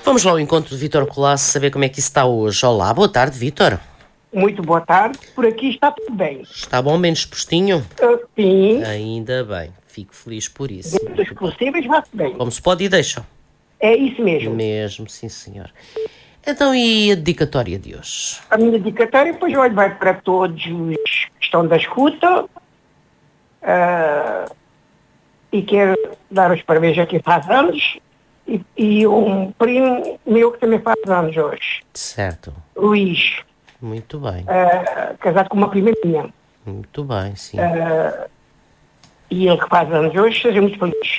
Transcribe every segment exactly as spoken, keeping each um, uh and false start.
Vamos lá ao encontro de Vítor Colasso, saber como é que isso está hoje. Olá, boa tarde, Vítor. Muito boa tarde, por aqui está tudo bem. Está bom, menos postinho? Uh, sim. Ainda bem, fico feliz por isso. Dentro dos possíveis vai-se bem. Como se pode e deixa. É isso mesmo. Mesmo, sim senhor. Então, e a dedicatória de hoje? A minha dedicatória, pois, olha, vai para todos os que estão da escuta. Uh, e quero dar os parabéns a quem faz anos. E, e um primo meu que também faz anos hoje. Certo. Luís. Muito bem. Uh, casado com uma prima minha. Muito bem, sim. Uh, e ele que faz anos hoje, seja muito feliz.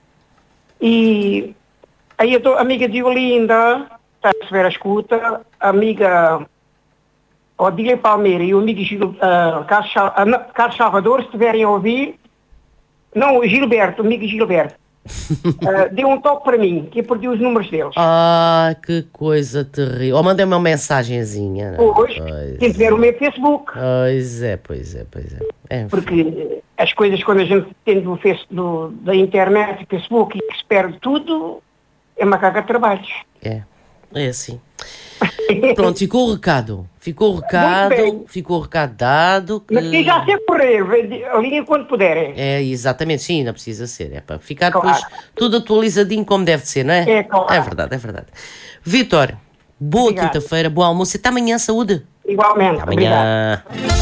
E aí a tua amiga Diolinda está a receber a escuta, a amiga Odília Palmeira e o amigo Gil, uh, Carlos, uh, Carlos Salvador, se estiverem a ouvir, não, o Gilberto, o amigo Gilberto, uh, deu um toque para mim, que eu perdi os números deles. Ah, que coisa terrível. Ou mandei uma mensagenzinha. Não? Pois, Pois quem tiver o meu Facebook. Pois é, pois é, pois é. é Porque as coisas, quando a gente tem do, do, da internet, Facebook, e que se perde tudo, é uma carga de trabalhos. É, é assim. Pronto, ficou o recado. Ficou o recado, ficou o recado dado. Que... Mas quem já sempre correr, a linha quando puderem. É, exatamente, sim, ainda precisa ser. É para ficar Claro. depois tudo atualizadinho como deve ser, não é? É, claro. É verdade, é verdade. Vítor, boa Obrigado. quinta-feira, bom almoço e até amanhã, saúde. Igualmente. Até amanhã. Obrigado.